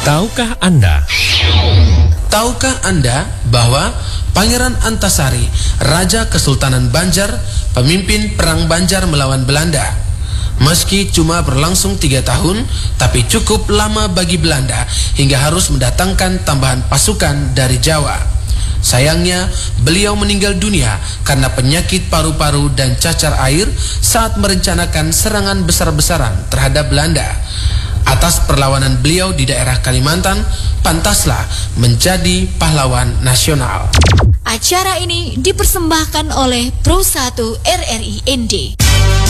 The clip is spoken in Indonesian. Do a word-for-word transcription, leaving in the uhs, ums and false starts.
Tahukah Anda? Tahukah Anda bahwa Pangeran Antasari, Raja Kesultanan Banjar, pemimpin Perang Banjar melawan Belanda, meski cuma berlangsung tiga tahun, tapi cukup lama bagi Belanda hingga harus mendatangkan tambahan pasukan dari Jawa. Sayangnya, beliau meninggal dunia karena penyakit paru-paru dan cacar air saat merencanakan serangan besar-besaran terhadap Belanda. Atas perlawanan beliau di daerah Kalimantan, pantaslah menjadi pahlawan nasional. Acara ini dipersembahkan oleh Pro satu R R I N D.